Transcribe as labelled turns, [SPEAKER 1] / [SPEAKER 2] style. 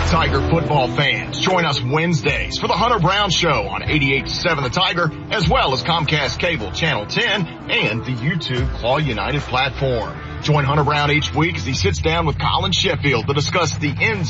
[SPEAKER 1] Tiger football fans, join us Wednesdays for the Hunter Brown Show on 88.7 The Tiger, as well as Comcast Cable Channel 10 and the YouTube Claw United platform. Join Hunter Brown each week as he sits down with Colin Sheffield to discuss the ins